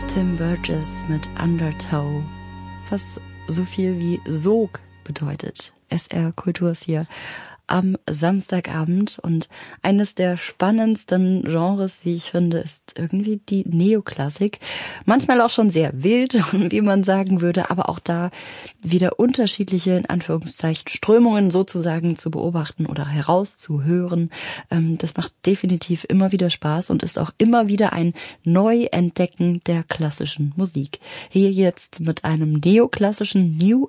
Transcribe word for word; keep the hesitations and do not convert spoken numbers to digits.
Tim Burgess mit Undertow, was so viel wie Sog bedeutet. S R Kultur ist hier am Samstagabend und eines der spannendsten Genres, wie ich finde, ist irgendwie die Neoklassik. Manchmal auch schon sehr wild, wie man sagen würde, aber auch da wieder unterschiedliche, in Anführungszeichen, Strömungen sozusagen zu beobachten oder herauszuhören. Das macht definitiv immer wieder Spaß und ist auch immer wieder ein Neuentdecken der klassischen Musik. Hier jetzt mit einem neoklassischen New